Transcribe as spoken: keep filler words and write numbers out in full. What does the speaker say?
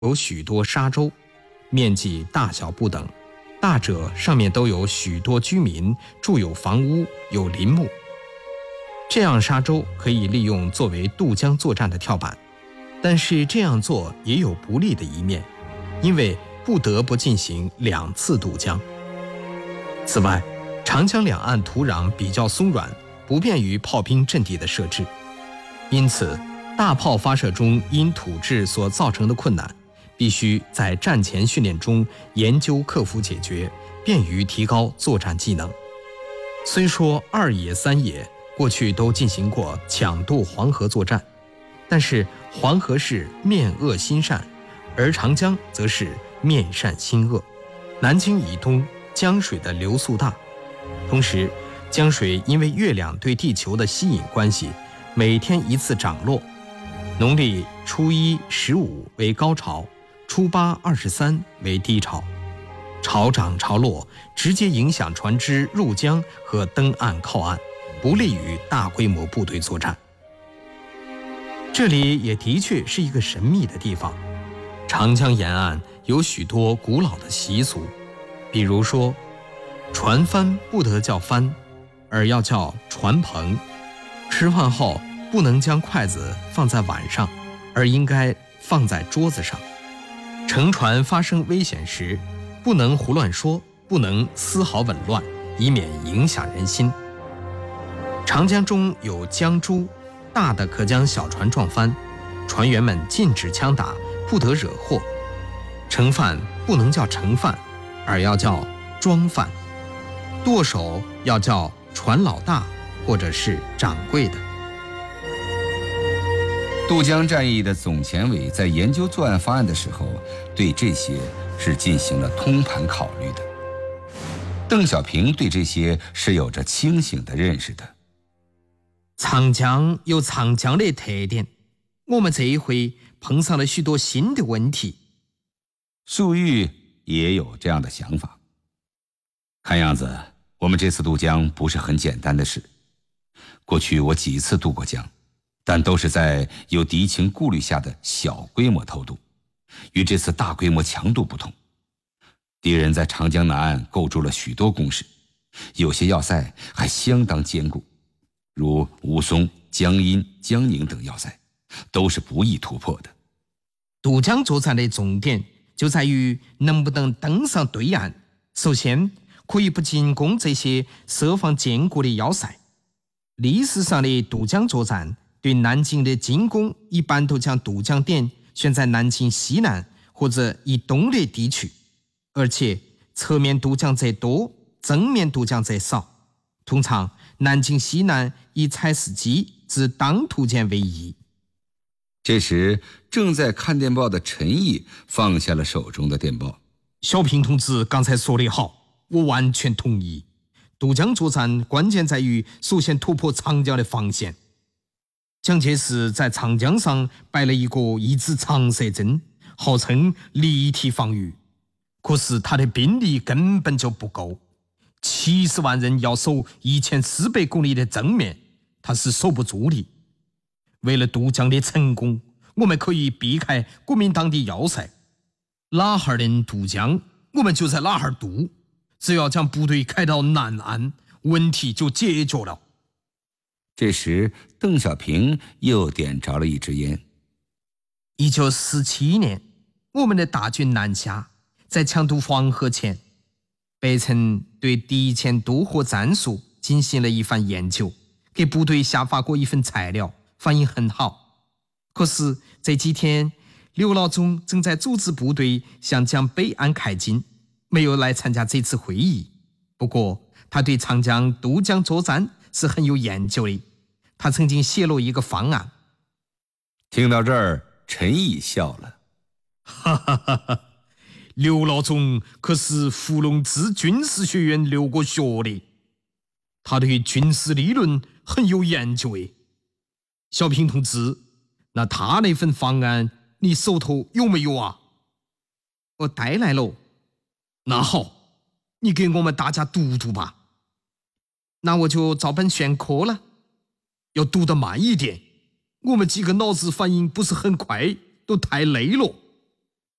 有许多沙洲，面积大小不等，大者上面都有许多居民，住有房屋，有林木。这样沙洲可以利用作为渡江作战的跳板，但是这样做也有不利的一面，因为不得不进行两次渡江。此外，长江两岸土壤比较松软，不便于炮兵阵地的设置，因此大炮发射中因土质所造成的困难，必须在战前训练中研究克服解决，便于提高作战技能。虽说二野三野过去都进行过抢渡黄河作战，但是黄河是面恶心善，而长江则是面善心恶。南京以东江水的流速大，同时江水因为月亮对地球的吸引关系，每天一次涨落。农历初一、十五为高潮，初八、二十三为低潮。潮涨潮落，直接影响船只入江和登岸靠岸，不利于大规模部队作战。这里也的确是一个神秘的地方。长江沿岸有许多古老的习俗，比如说，船帆不得叫帆，而要叫船棚。吃饭后不能将筷子放在碗上，而应该放在桌子上。乘船发生危险时，不能胡乱说，不能丝毫紊乱，以免影响人心。长江中有江渚，大的可将小船撞翻，船员们禁止枪打，不得惹祸。盛饭不能叫盛饭，而要叫装饭。舵手要叫船老大或者是掌柜的。 渡江战役的总前委在研究作案方案的时候，对这些是进行了通盘考虑的。邓小平对这些是有着清醒的认识的。 长江有长江的特点，我们这一回碰上了许多新的问题。 粟裕也有这样的想法。看样子我们这次渡江不是很简单的事。过去我几次渡过江，但都是在有敌情顾虑下的小规模偷渡，与这次大规模强渡不同。敌人在长江南岸构筑了许多工事，有些要塞还相当坚固，如吴淞、江阴、江宁等要塞，都是不易突破的。 渡江作战的重点就在于能不能登上对岸。首先，可以不进攻这些设防坚固的要塞。历史上的渡江作战对南京的进攻，一般都将渡江点选在南京西南或者以东的地区，而且侧面渡江者多，正面渡江者少。通常南京西南以采石矶至当涂间为宜。 这时正在看电报的陈毅放下了手中的电报。 小平同志刚才说得好，我完全同意。渡江作战关键在于首先突破长江的防线。蒋介石在长江上摆了一个一支长蛇阵，号称立体防御，可是他的兵力根本就不够，七十万人要守一千四百公里的正面，他是守不住的。为了渡江的成功，我们可以避开国民党的要塞，哪哈儿能渡江，我们就在哪哈儿渡，只要将部队开到南岸，问题就解决了。 这时邓小平又点着了一支烟。 一九四七年，我们的大军南下，在强渡黄河前，北辰对敌前渡河战术进行了一番研究，给部队下发过一份材料，反应很好。可是这几天刘老总正在组织部队向江北岸开进，没有来参加这次会议。不过他对长江渡江作战是很有研究的，他曾经写了一个方案。 听到这儿，陈毅笑了。 哈哈哈哈！刘老总可是伏龙芝军事学院留过学的，他对军事理论很有研究诶。小平同志，那他那份方案你手头有没有啊？我带来了。那好，你给我们大家读读吧。那我就照本宣科了，要读得慢一点，我们几个脑子反应不是很快，都太累了。